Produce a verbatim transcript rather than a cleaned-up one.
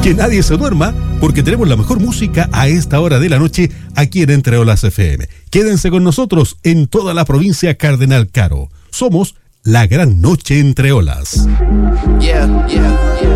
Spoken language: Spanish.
Que nadie se duerma, porque tenemos la mejor música a esta hora de la noche aquí en Entre Olas F M. Quédense con nosotros en toda la provincia Cardenal Caro. Somos la gran noche entre olas. Yeah, yeah, yeah.